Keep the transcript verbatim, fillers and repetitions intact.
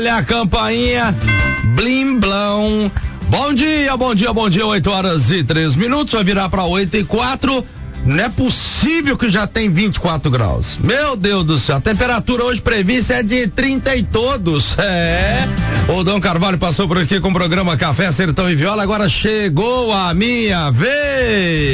Olha a campainha, blim blão. Bom dia, bom dia, bom dia, oito horas e três minutos, vai virar pra oito e quatro. Não é possível que já tem vinte e quatro graus. Meu Deus do céu, a temperatura hoje prevista é de trinta e todos. É. O Dom Carvalho passou por aqui com o programa Café Sertão e Viola, agora chegou a minha vez.